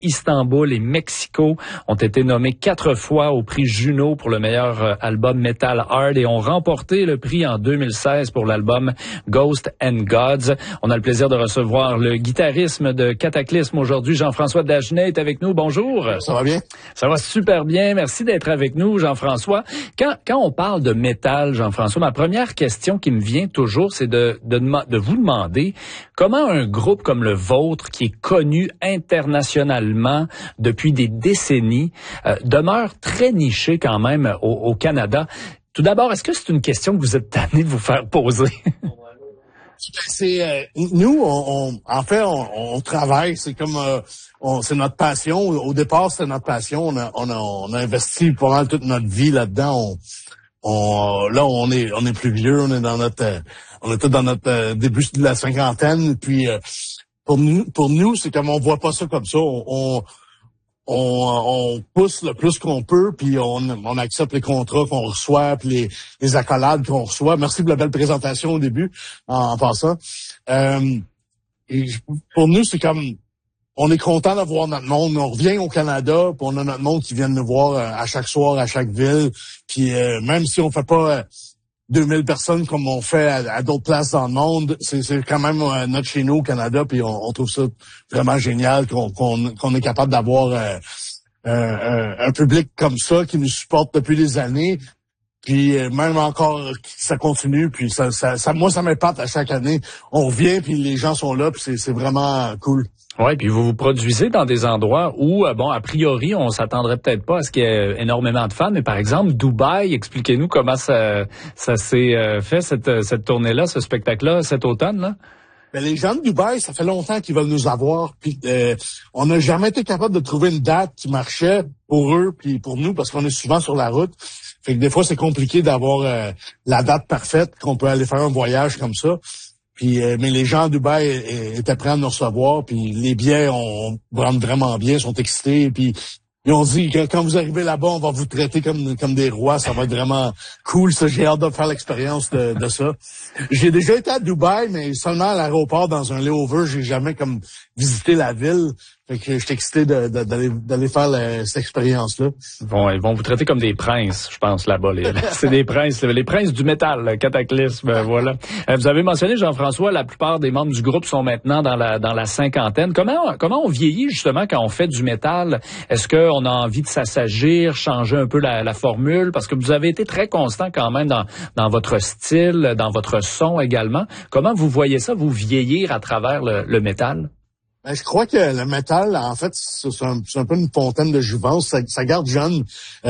Istanbul et Mexico ont été nommés 4 fois au prix Juno pour le meilleur album Metal Hard et ont remporté le prix en 2016 pour l'album Ghosts and Gods. On a le plaisir de recevoir le guitariste de Cataclysme aujourd'hui, Jean-François Dagenet est avec nous. Bonjour. Ça va bien? Ça va super bien. Merci d'être avec nous, Jean-François. Quand on parle de métal, Jean-François, ma première question qui me vient toujours, c'est de vous demander comment un groupe comme le vôtre, qui est connu internationalement depuis des décennies, demeure très niché quand même au Canada. Tout d'abord, est-ce que c'est une question que vous êtes tanné de vous faire poser? Nous, on travaille, c'est comme c'est notre passion. Au départ, c'était notre passion. On a investi pas mal toute notre vie là-dedans. On est plus vieux, on est tous dans notre début de la cinquantaine. Puis pour nous, c'est comme on voit pas ça comme ça. On pousse le plus qu'on peut, puis on accepte les contrats qu'on reçoit, puis les accolades qu'on reçoit. Merci pour la belle présentation au début, en passant. Et pour nous, c'est comme on est content d'avoir notre monde. On revient au Canada, puis on a notre monde qui vient nous voir à chaque soir, à chaque ville. Puis même si on fait pas 2000 personnes comme on fait à d'autres places dans le monde, c'est quand même notre chez nous au Canada, puis on trouve ça vraiment génial qu'on est capable d'avoir un public comme ça qui nous supporte depuis des années. Puis même encore, ça continue, puis ça moi, ça m'épate à chaque année. On revient, puis les gens sont là, puis c'est vraiment cool. Ouais, puis vous produisez dans des endroits où, a priori, on s'attendrait peut-être pas à ce qu'il y ait énormément de fans, mais par exemple, Dubaï, expliquez-nous comment ça s'est fait, cette tournée-là, ce spectacle-là, cet automne-là? Ben, les gens de Dubaï, ça fait longtemps qu'ils veulent nous avoir, puis on n'a jamais été capable de trouver une date qui marchait pour eux puis pour nous, parce qu'on est souvent sur la route. Fait que des fois, c'est compliqué d'avoir la date parfaite qu'on peut aller faire un voyage comme ça. Puis, mais les gens à Dubaï étaient prêts à nous recevoir, puis les billets on vendent vraiment bien, sont excités, puis ils ont dit que quand vous arrivez là-bas, on va vous traiter comme des rois, ça va être vraiment cool, ça. J'ai hâte de faire l'expérience de ça. J'ai déjà été à Dubaï, mais seulement à l'aéroport dans un layover, j'ai jamais comme visité la ville. Fait que j'étais excité d'aller faire cette expérience-là. Bon, ils vont vous traiter comme des princes, je pense, là-bas. C'est des princes, les princes du métal, Cataclysme, voilà. Vous avez mentionné, Jean-François, la plupart des membres du groupe sont maintenant dans la cinquantaine. Comment on vieillit, justement, quand on fait du métal? Est-ce qu'on a envie de s'assagir, changer un peu la formule? Parce que vous avez été très constant quand même dans votre style, dans votre son également. Comment vous voyez ça, vous vieillir à travers le métal? Ben, je crois que le métal, en fait, c'est un peu une fontaine de jouvence. Ça garde jeune.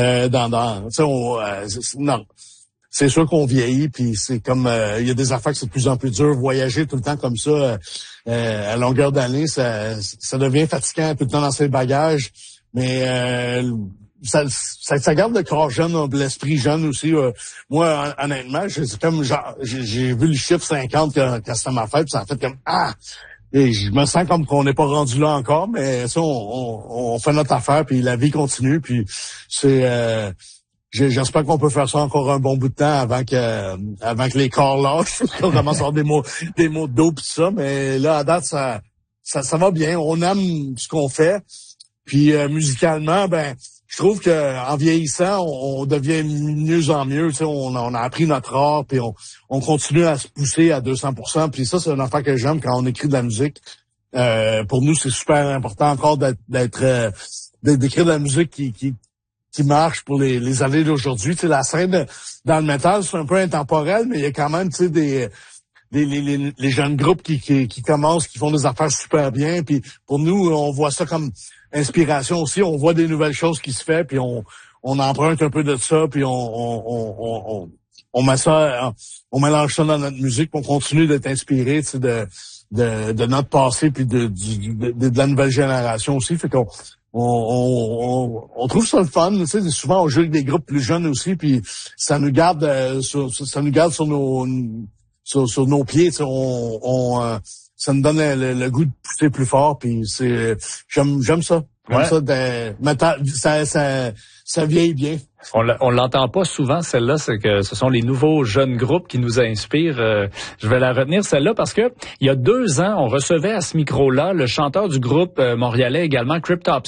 Non, c'est sûr qu'on vieillit, puis c'est comme il y a des affaires que c'est de plus en plus dur. Voyager tout le temps comme ça, à longueur d'année, ça devient fatigant tout le temps dans ses bagages. Mais ça garde le corps jeune, l'esprit jeune aussi. Moi, honnêtement, j'ai vu le chiffre 50 quand c'était ma fête, puis ça a fait comme Et je me sens comme qu'on n'est pas rendu là encore, mais ça, on fait notre affaire, puis la vie continue, puis c'est j'espère qu'on peut faire ça encore un bon bout de temps avant que les corps lâchent, qu'on commence à avoir des mots de dos pis tout ça, mais là, à date, ça va bien. On aime ce qu'on fait. Puis musicalement, ben, je trouve que en vieillissant, on devient mieux en mieux. Tu sais, on a appris notre art, puis on continue à se pousser à 200%. Puis ça, c'est une affaire que j'aime quand on écrit de la musique. Pour nous, c'est super important encore d'écrire de la musique qui marche pour les années d'aujourd'hui. Tu sais, la scène dans le métal, c'est un peu intemporel, mais il y a quand même, tu sais, les jeunes groupes qui commencent, qui font des affaires super bien. Puis pour nous, on voit ça comme inspiration aussi. On voit des nouvelles choses qui se font, puis on emprunte un peu de ça, puis on met ça, on mélange ça dans notre musique, puis on continue d'être inspiré, tu sais, de notre passé, puis de la nouvelle génération aussi. Fait qu'on on trouve ça le fun, tu sais. Souvent on joue avec des groupes plus jeunes aussi, puis ça nous garde sur nos pieds, tu sais. Ça nous donne le goût de pousser plus fort, puis j'aime ça. Ouais. Ça vieillit bien. On l'entend pas souvent, celle-là, c'est que ce sont les nouveaux jeunes groupes qui nous inspirent. Je vais la retenir, celle-là, parce que il y a 2 ans, on recevait à ce micro-là le chanteur du groupe montréalais également, Cryptopsy.